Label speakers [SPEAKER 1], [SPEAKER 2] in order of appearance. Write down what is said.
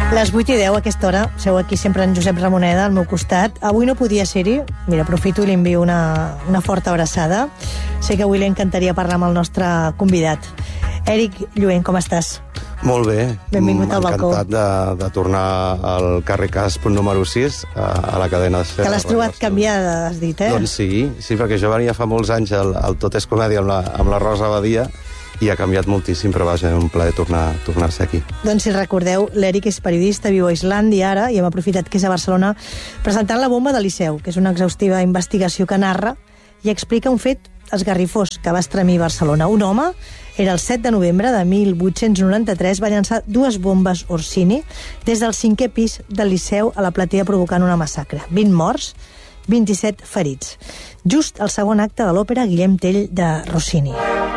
[SPEAKER 1] Les 8:10 a aquesta hora, seu aquí sempre en Josep Ramoneda, al meu costat. Avui no podia ser-hi, mira, aprofito i li envio una forta abraçada. Sé que avui li encantaria parlar amb el nostre convidat. Eric Lluent, com estàs?
[SPEAKER 2] Molt bé.
[SPEAKER 1] Benvingut al balcó.
[SPEAKER 2] Encantat de tornar al carrer Casp número 6, a la cadena SER.
[SPEAKER 1] Que l'has trobat canviada, has dit, eh?
[SPEAKER 2] Doncs sí, perquè jo venia fa molts anys al Tot és Comèdia amb la Rosa Badia, i ha canviat moltíssim, però vaja, és un plaer tornar a ser aquí.
[SPEAKER 1] Doncs si recordeu, l'Eric és periodista, viu a Islàndia ara, i hem aprofitat que és a Barcelona presentant La bomba de Liceu, que és una exhaustiva investigació que narra i explica un fet esgarrifós que va estremir Barcelona. Un home, era el 7 de novembre de 1893, va llançar 2 bombes Orsini des del 5è pis del Liceu a la platea, provocant una massacre. 20 morts, 27 ferits. Just el segon acte de l'òpera Guillem Tell de Rossini.